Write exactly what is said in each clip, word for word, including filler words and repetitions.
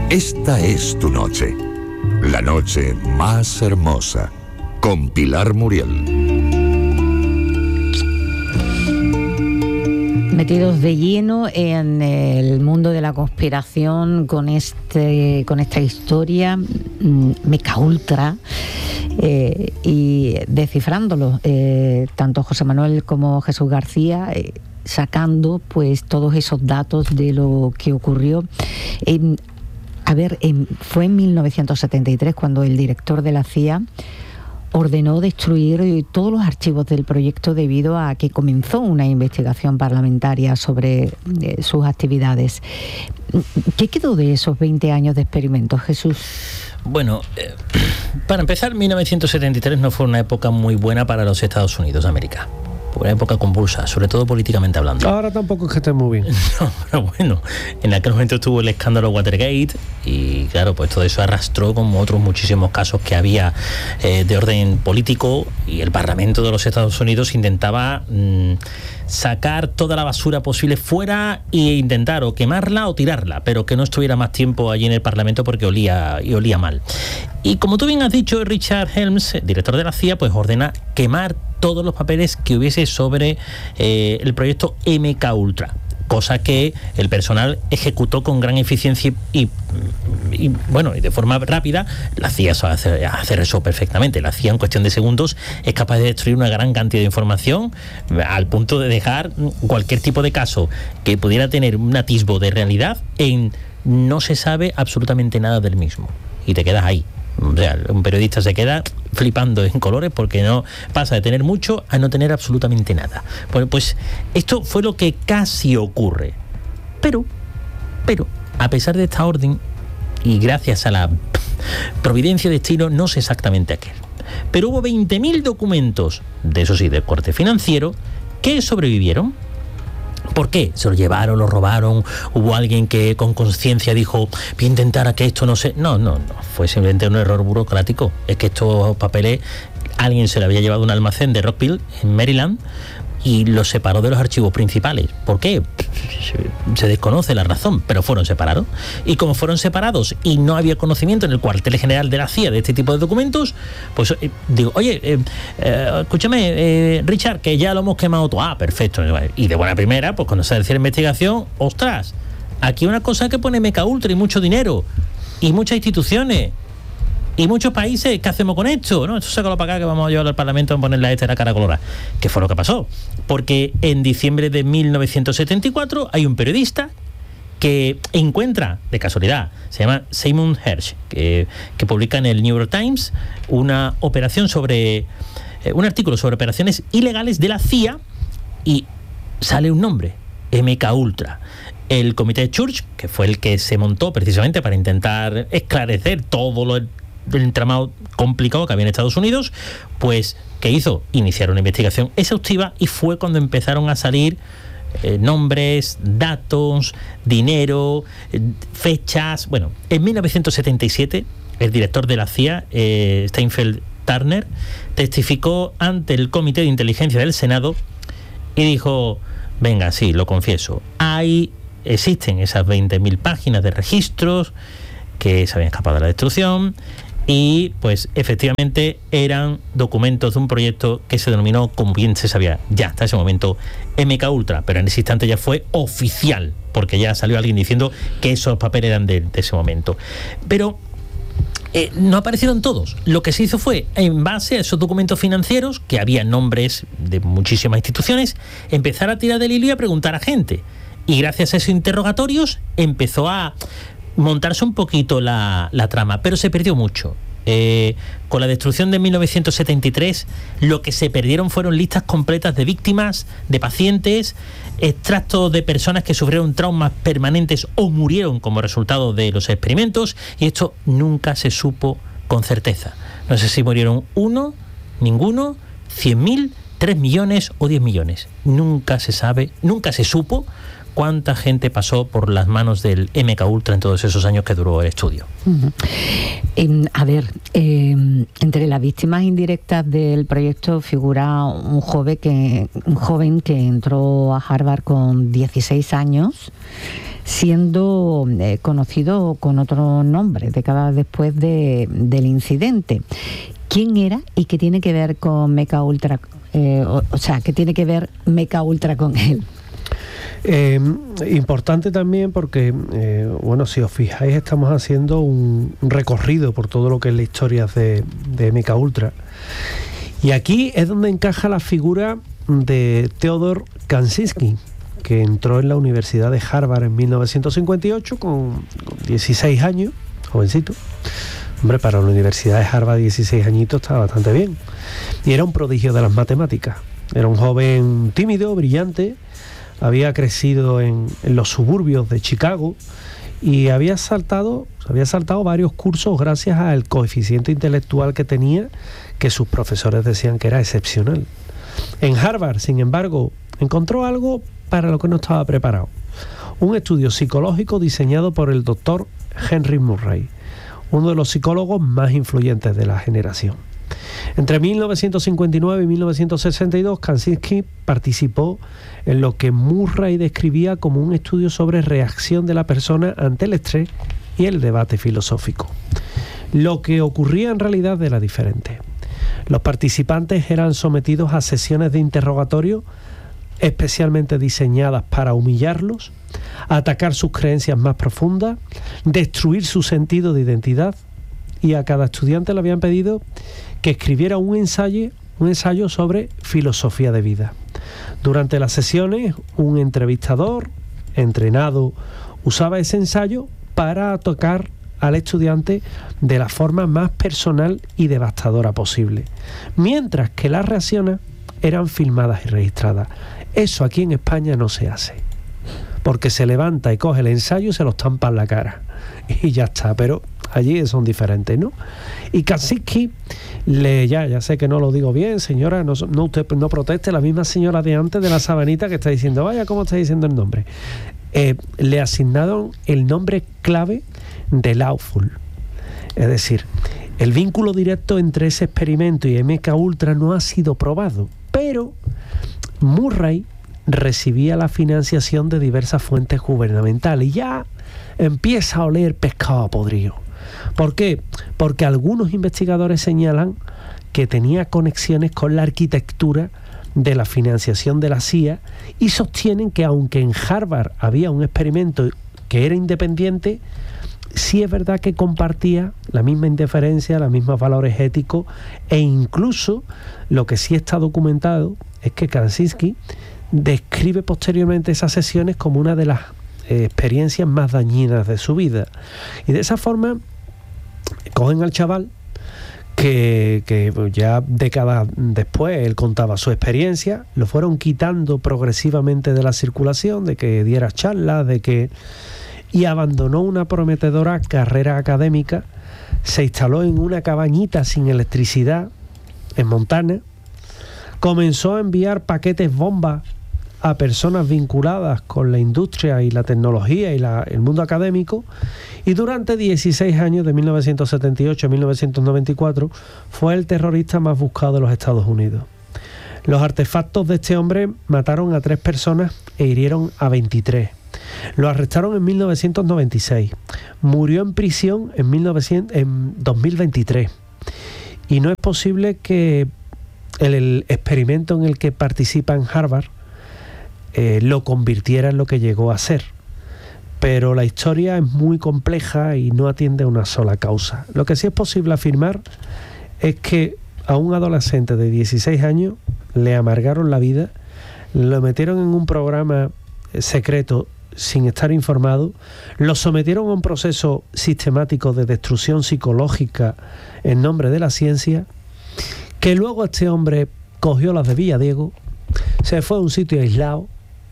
Esta es tu noche, la noche más hermosa, con Pilar Muriel. Metidos de lleno en el mundo de la conspiración con este con esta historia MKUltra eh, y descifrándolo, eh, tanto José Manuel como Jesús García, eh, sacando pues todos esos datos de lo que ocurrió. Eh, a ver, eh, fue en mil novecientos setenta y tres cuando el director de la C I A ordenó destruir todos los archivos del proyecto debido a que comenzó una investigación parlamentaria sobre eh, sus actividades. ¿Qué quedó de esos veinte años de experimentos, Jesús? Bueno, eh, para empezar, mil novecientos setenta y tres no fue una época muy buena para los Estados Unidos de América. Fue una época convulsa, sobre todo políticamente hablando. Ahora tampoco es que esté muy bien. No, pero bueno, en aquel momento estuvo el escándalo Watergate y claro, pues todo eso arrastró como otros muchísimos casos que había eh, de orden político, y el Parlamento de los Estados Unidos intentaba mmm, sacar toda la basura posible fuera e intentar o quemarla o tirarla, pero que no estuviera más tiempo allí en el Parlamento porque olía y olía mal. Y como tú bien has dicho, Richard Helms, director de la C I A, pues ordena quemar todos los papeles que hubiese sobre eh, el proyecto MKUltra, cosa que el personal ejecutó con gran eficiencia y, y, y bueno, y de forma rápida. La C I A sabe hacer, hacer eso perfectamente. La C I A en cuestión de segundos es capaz de destruir una gran cantidad de información al punto de dejar cualquier tipo de caso que pudiera tener un atisbo de realidad en no se sabe absolutamente nada del mismo y te quedas ahí. O sea, un periodista se queda flipando en colores porque no pasa de tener mucho a no tener absolutamente nada. Bueno, pues esto fue lo que casi ocurre. Pero, pero, a pesar de esta orden, y gracias a la providencia de destino, no sé exactamente a qué, pero hubo veinte mil documentos, de eso sí, de corte financiero, que sobrevivieron. ¿Por qué? ¿Se lo llevaron, lo robaron? ¿Hubo alguien que con conciencia dijo, voy a intentar a que esto no se...? No, no, no. Fue simplemente un error burocrático. Es que estos papeles, alguien se lo había llevado a un almacén de Rockville, en Maryland, y los separó de los archivos principales. ¿Por qué? Se desconoce la razón, pero fueron separados. Y como fueron separados y no había conocimiento en el cuartel general de la C I A de este tipo de documentos, pues eh, digo, oye, eh, eh, escúchame, eh, Richard, que ya lo hemos quemado todo. Ah, perfecto. Y de buena primera, pues cuando se hace la investigación, ostras, aquí hay una cosa que pone MKUltra y mucho dinero, y muchas instituciones, y muchos países. ¿Qué hacemos con esto? ¿No? Esto sácalo para acá que vamos a llevarlo al Parlamento a ponerle a esta la cara colorada. ¿Qué fue lo que pasó? Porque en diciembre de mil novecientos setenta y cuatro hay un periodista que encuentra, de casualidad, se llama Simon Hersh, que, que publica en el New York Times una operación sobre, eh, un artículo sobre operaciones ilegales de la C I A, y sale un nombre, MKUltra. El comité Church, que fue el que se montó precisamente para intentar esclarecer todo lo del entramado complicado que había en Estados Unidos, pues ¿qué hizo? Iniciar una investigación exhaustiva, y fue cuando empezaron a salir eh, nombres, datos, dinero, eh, fechas. Bueno, en mil novecientos setenta y siete el director de la C I A, eh, Steinfeld Turner, testificó ante el Comité de Inteligencia del Senado y dijo, venga, sí, lo confieso, hay, existen esas veinte mil páginas de registros que se habían escapado de la destrucción, y pues efectivamente eran documentos de un proyecto que se denominó, como bien se sabía ya hasta ese momento, MKUltra, pero en ese instante ya fue oficial, porque ya salió alguien diciendo que esos papeles eran de, de ese momento. Pero eh, no aparecieron todos. Lo que se hizo fue, en base a esos documentos financieros, que había nombres de muchísimas instituciones, empezar a tirar del hilo y a preguntar a gente. Y gracias a esos interrogatorios empezó a montarse un poquito la, la trama, pero se perdió mucho. Eh, con la destrucción de mil novecientos setenta y tres, lo que se perdieron fueron listas completas de víctimas, de pacientes, extractos de personas que sufrieron traumas permanentes o murieron como resultado de los experimentos, y esto nunca se supo con certeza. No sé si murieron uno, ninguno, cien mil, tres millones o diez millones. Nunca se sabe, nunca se supo cuánta gente pasó por las manos del MKUltra en todos esos años que duró el estudio. Uh-huh. Eh, a ver, eh, entre las víctimas indirectas del proyecto figura un joven que, un joven que entró a Harvard con dieciséis años, siendo eh, conocido con otro nombre décadas después de, del incidente. ¿Quién era y qué tiene que ver con Meca Ultra? Eh, o, o sea, ¿qué tiene que ver Meca Ultra con él? Eh, importante también porque, eh, bueno, si os fijáis, estamos haciendo un, un recorrido por todo lo que es la historia de, de Meca Ultra. Y aquí es donde encaja la figura de Theodore Kaczynski, que entró en la Universidad de Harvard en mil novecientos cincuenta y ocho con, con dieciséis años, jovencito. Hombre, para la Universidad de Harvard dieciséis añitos está bastante bien. Y era un prodigio de las matemáticas. Era un joven tímido, brillante, había crecido en, en los suburbios de Chicago y había saltado, había saltado varios cursos gracias al coeficiente intelectual que tenía, que sus profesores decían que era excepcional. En Harvard, sin embargo, encontró algo para lo que no estaba preparado. Un estudio psicológico diseñado por el doctor Henry Murray, uno de los psicólogos más influyentes de la generación. Entre mil novecientos cincuenta y nueve y mil novecientos sesenta y dos, Kaczynski participó en lo que Murray describía como un estudio sobre reacción de la persona ante el estrés y el debate filosófico. Lo que ocurría en realidad era diferente. Los participantes eran sometidos a sesiones de interrogatorio especialmente diseñadas para humillarlos, atacar sus creencias más profundas, destruir su sentido de identidad, y a cada estudiante le habían pedido que escribiera un ensayo, un ensayo sobre filosofía de vida. Durante las sesiones, un entrevistador entrenado usaba ese ensayo para atacar al estudiante de la forma más personal y devastadora posible, mientras que las reacciones eran filmadas y registradas. Eso aquí en España no se hace, porque se levanta y coge el ensayo y se lo estampa en la cara y ya está, pero allí son diferentes, ¿no? Y Kaczynski, le, ya, ya sé que no lo digo bien, señora, no, no usted no proteste, la misma señora de antes de la sabanita que está diciendo, vaya, ¿cómo está diciendo el nombre? Eh, le asignaron el nombre clave de Lawful, es decir, el vínculo directo entre ese experimento y Meca Ultra no ha sido probado, pero Murray recibía la financiación de diversas fuentes gubernamentales y ya empieza a oler pescado podrido. ¿Por qué? Porque algunos investigadores señalan que tenía conexiones con la arquitectura de la financiación de la C I A y sostienen que aunque en Harvard había un experimento que era independiente, sí es verdad que compartía la misma indiferencia, los mismos valores éticos, e incluso lo que sí está documentado es que Kaczynski describe posteriormente esas sesiones como una de las eh, experiencias más dañinas de su vida. Y de esa forma cogen al chaval que, que ya décadas después él contaba su experiencia, lo fueron quitando progresivamente de la circulación, de que diera charlas, de que y abandonó una prometedora carrera académica, se instaló en una cabañita sin electricidad en Montana, comenzó a enviar paquetes bomba a personas vinculadas con la industria y la tecnología y la, el mundo académico, y durante dieciséis años, de mil novecientos setenta y ocho a mil novecientos noventa y cuatro, fue el terrorista más buscado de los Estados Unidos. Los artefactos de este hombre mataron a tres personas e hirieron a veintitrés. Lo arrestaron en mil novecientos noventa y seis. Murió en prisión en, mil novecientos, en dos mil veintitrés. Y no es posible que el, el experimento en el que participa en Harvard eh, lo convirtiera en lo que llegó a ser. Pero la historia es muy compleja y no atiende a una sola causa. Lo que sí es posible afirmar es que a un adolescente de dieciséis años le amargaron la vida, lo metieron en un programa secreto sin estar informado, lo sometieron a un proceso sistemático de destrucción psicológica en nombre de la ciencia, que luego este hombre cogió las de Villadiego, se fue a un sitio aislado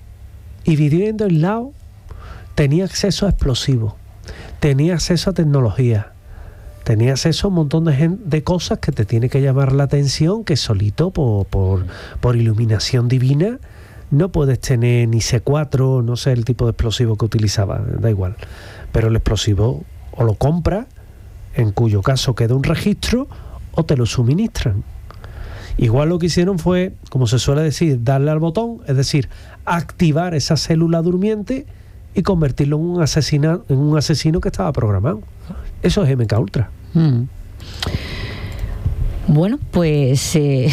y viviendo aislado tenía acceso a explosivos, tenía acceso a tecnología, tenía acceso a un montón de, gente, de cosas que te tiene que llamar la atención, que solito por, por, por iluminación divina no puedes tener ni C cuatro, no sé el tipo de explosivo que utilizaba, da igual. Pero el explosivo o lo compras, en cuyo caso queda un registro, o te lo suministran. Igual lo que hicieron fue, como se suele decir, darle al botón, es decir, activar esa célula durmiente y convertirlo en un asesino, en un asesino que estaba programado. Eso es M K Ultra. Mm. Bueno, pues eh,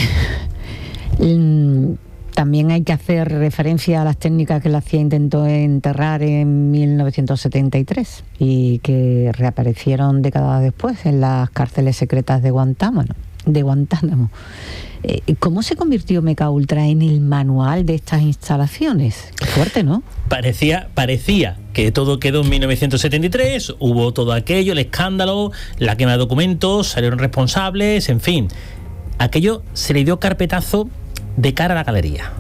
también hay que hacer referencia a las técnicas que la C I A intentó enterrar en mil novecientos setenta y tres y que reaparecieron décadas después en las cárceles secretas de Guantánamo. De Guantánamo. Eh, ¿Cómo se convirtió M K Ultra en el manual de estas instalaciones? Qué fuerte, ¿no? Parecía, parecía que todo quedó en mil novecientos setenta y tres, hubo todo aquello, el escándalo, la quema de documentos, salieron responsables, en fin. Aquello se le dio carpetazo de cara a la galería.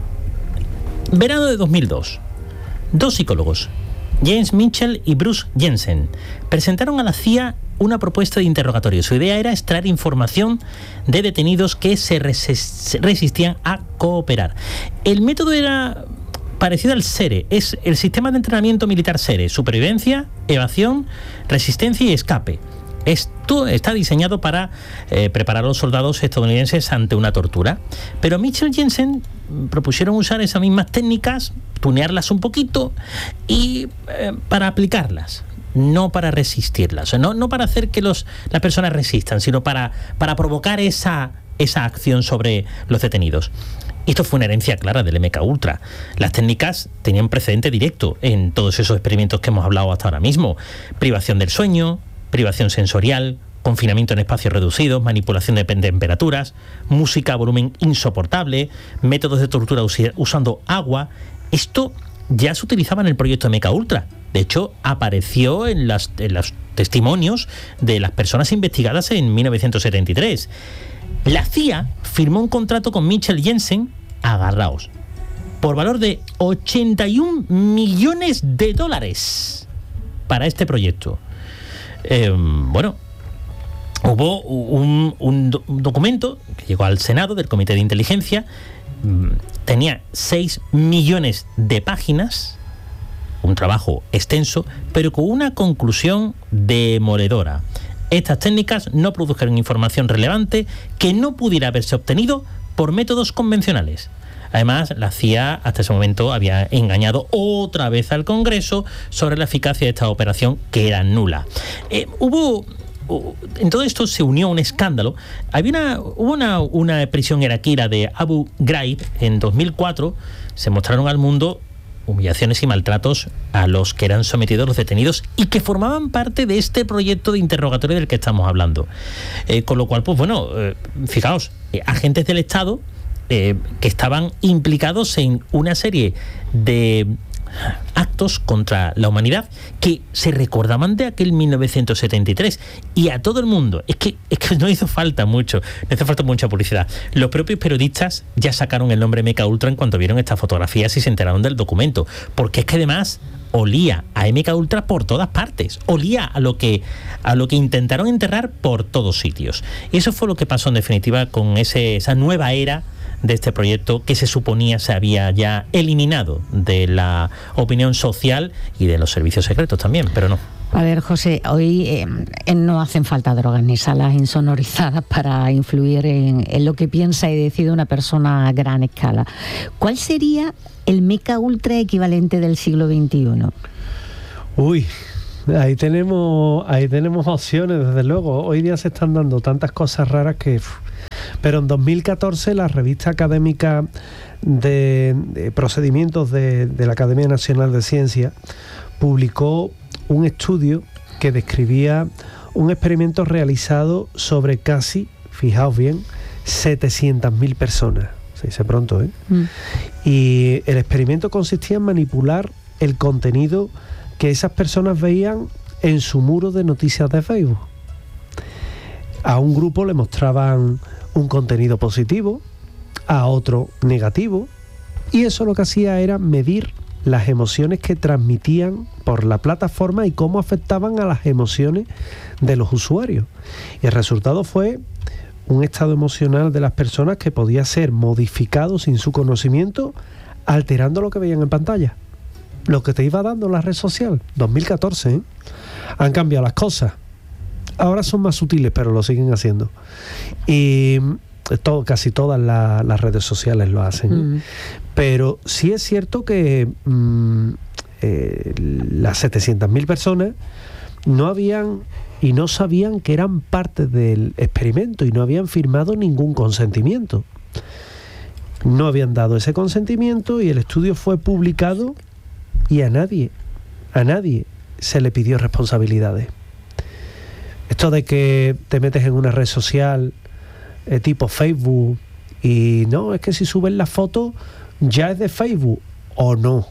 Verano de dos mil dos. Dos psicólogos, James Mitchell y Bruce Jensen, presentaron a la C I A una propuesta de interrogatorio. Su idea era extraer información de detenidos que se resistían a cooperar. El método era parecido al SERE, es el sistema de entrenamiento militar SERE: supervivencia, evasión, resistencia y escape. Esto está diseñado para eh, preparar a los soldados estadounidenses ante una tortura. Pero Mitchell y Jensen propusieron usar esas mismas técnicas, tunearlas un poquito y eh, para aplicarlas, no para resistirlas, no, no para hacer que los, las personas resistan, sino para, para provocar esa, esa acción sobre los detenidos. Esto fue una herencia clara del M K Ultra. Las técnicas tenían precedente directo en todos esos experimentos que hemos hablado hasta ahora mismo: privación del sueño, privación sensorial, confinamiento en espacios reducidos, manipulación de temperaturas, música a volumen insoportable, métodos de tortura us- usando agua. Esto ya se utilizaba en el proyecto M K Ultra. De hecho, apareció en, las, en los testimonios de las personas investigadas en mil novecientos setenta y tres. La C I A firmó un contrato con Mitchell Jensen, agarraos, por valor de ochenta y un millones de dólares para este proyecto. Eh, bueno, hubo un, un, do, un documento que llegó al Senado del Comité de Inteligencia. Tenía seis millones de páginas, un trabajo extenso, pero con una conclusión demoledora. Estas técnicas no produjeron información relevante que no pudiera haberse obtenido por métodos convencionales. Además, la C I A hasta ese momento había engañado otra vez al Congreso sobre la eficacia de esta operación, que era nula. Eh, hubo... En todo esto se unió un escándalo. Había una, hubo una, una prisión iraquí de Abu Ghraib en dos mil cuatro. Se mostraron al mundo humillaciones y maltratos a los que eran sometidos los detenidos y que formaban parte de este proyecto de interrogatorio del que estamos hablando. Eh, con lo cual, pues bueno, eh, fijaos, eh, agentes del Estado eh, que estaban implicados en una serie de actos contra la humanidad que se recordaban de aquel mil novecientos setenta y tres, y a todo el mundo. Es que, es que no hizo falta mucho, no hizo falta mucha publicidad. Los propios periodistas ya sacaron el nombre M K Ultra en cuanto vieron estas fotografías y se enteraron del documento, porque es que además olía a M K Ultra por todas partes, olía a lo que a lo que intentaron enterrar por todos sitios. Y eso fue lo que pasó en definitiva con ese, esa nueva era de este proyecto que se suponía se había ya eliminado de la opinión social y de los servicios secretos también, pero no. A ver, José, hoy eh, no hacen falta drogas ni salas insonorizadas para influir en, en lo que piensa y decide una persona a gran escala. ¿Cuál sería el M K Ultra equivalente del siglo veintiuno? Uy, ahí tenemos, ahí tenemos opciones, desde luego. Hoy día se están dando tantas cosas raras que... Pero en dos mil catorce la revista académica de, de procedimientos de, de la Academia Nacional de Ciencias publicó un estudio que describía un experimento realizado sobre casi, fijaos bien, setecientas mil personas. Se dice pronto, ¿eh? Mm. Y el experimento consistía en manipular el contenido que esas personas veían en su muro de noticias de Facebook. A un grupo le mostraban un contenido positivo, a otro negativo, y eso lo que hacía era medir las emociones que transmitían por la plataforma y cómo afectaban a las emociones de los usuarios. Y el resultado fue un estado emocional de las personas que podía ser modificado sin su conocimiento, alterando lo que veían en pantalla. Lo que te iba dando la red social. dos mil catorce, ¿eh? Han cambiado las cosas. Ahora son más sutiles, pero lo siguen haciendo. Y todo, casi todas la, las redes sociales lo hacen. Mm. Pero sí es cierto que mmm, eh, las setecientas mil personas no habían y no sabían que eran parte del experimento y no habían firmado ningún consentimiento. No habían dado ese consentimiento y el estudio fue publicado y a nadie, a nadie se le pidió responsabilidades. Esto de que te metes en una red social eh, tipo Facebook y no, es que si subes la foto ya es de Facebook, o no,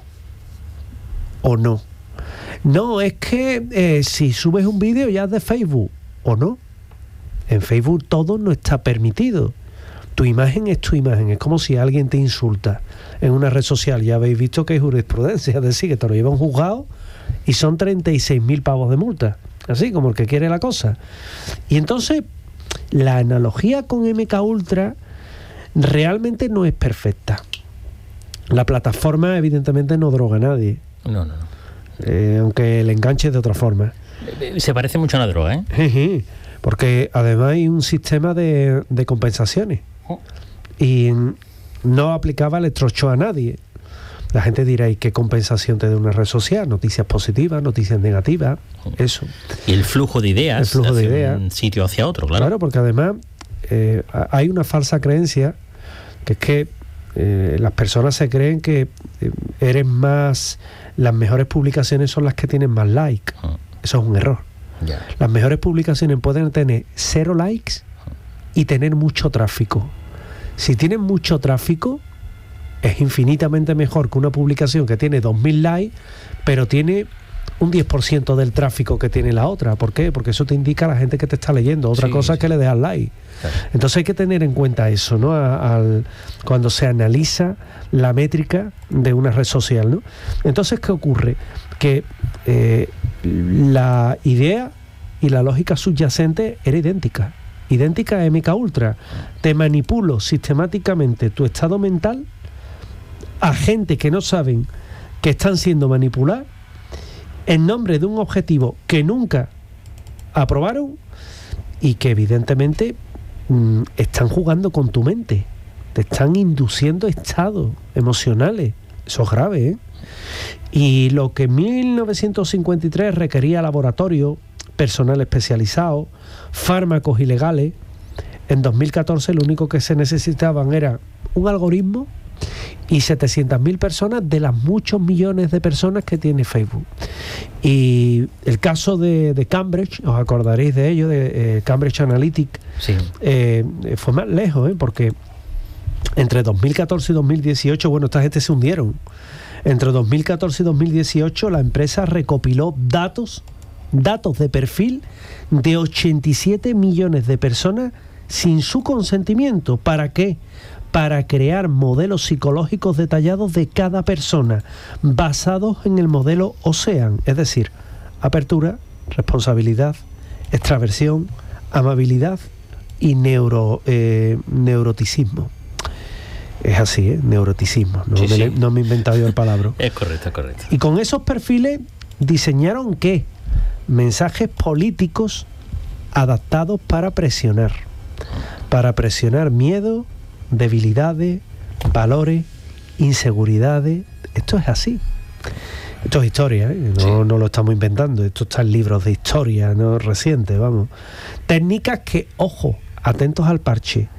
o no. No, es que eh, si subes un vídeo ya es de Facebook, o no. En Facebook todo no está permitido. Tu imagen es tu imagen. Es como si alguien te insulta en una red social. Ya habéis visto que hay jurisprudencia, es decir, que te lo lleva a un juzgado y son treinta y seis mil pavos de multa. Así como el que quiere la cosa. Y entonces, la analogía con M K Ultra realmente no es perfecta. La plataforma evidentemente no droga a nadie. No, no, no. Eh, aunque el enganche es de otra forma. Se parece mucho a una droga, ¿eh? Jeje, porque además hay un sistema de, de compensaciones. Oh. Y no aplicaba electrochoc a nadie. La gente dirá, ¿y qué compensación te da una red social? Noticias positivas, noticias negativas, eso. Y el flujo de ideas, el flujo de ideas, un sitio hacia otro, claro. Claro, porque además eh, hay una falsa creencia, que es que eh, las personas se creen que eh, eres más... Las mejores publicaciones son las que tienen más likes. Uh. Eso es un error. Yeah. Las mejores publicaciones pueden tener cero likes y tener mucho tráfico. Si tienen mucho tráfico, es infinitamente mejor que una publicación que tiene dos mil likes, pero tiene un diez por ciento del tráfico que tiene la otra. ¿Por qué? Porque eso te indica a la gente que te está leyendo. Otra sí, cosa es sí. que le dejas like. Claro. Entonces hay que tener en cuenta eso, ¿no? A, al, cuando se analiza la métrica de una red social, ¿no? Entonces, ¿qué ocurre? Que eh, la idea y la lógica subyacente era idéntica. Idéntica a M K Ultra. Te manipulo sistemáticamente tu estado mental a gente que no saben que están siendo manipulados en nombre de un objetivo que nunca aprobaron y que evidentemente mmm, están jugando con tu mente, te están induciendo estados emocionales. Eso es grave, ¿eh? Y lo que en mil novecientos cincuenta y tres requería laboratorio, personal especializado, fármacos ilegales, en dos mil catorce lo único que se necesitaban era un algoritmo y setecientas mil personas de las muchos millones de personas que tiene Facebook. Y el caso de, de Cambridge, os acordaréis de ello, de eh, Cambridge Analytica, sí. eh, fue más lejos, ¿eh? Porque entre dos mil catorce y dos mil dieciocho, bueno, esta gente se hundieron. Entre dos mil catorce y dos mil dieciocho la empresa recopiló datos, datos de perfil de ochenta y siete millones de personas sin su consentimiento. ¿Para qué? Para crear modelos psicológicos detallados de cada persona, basados en el modelo OSEAN, es decir, apertura, responsabilidad, extraversión, amabilidad y neuro, eh, neuroticismo. Es así, ¿eh? Neuroticismo. No, sí, me, sí. no me he inventado yo el palabra. Es correcto, es correcto. Y con esos perfiles diseñaron ¿qué? Mensajes políticos adaptados para presionar. Para presionar miedo, debilidades, valores, inseguridades. Esto es así. Esto es historia, ¿eh? no, sí. no lo estamos inventando. Esto está en libros de historia, no recientes, vamos. Técnicas que, ojo, atentos al parche,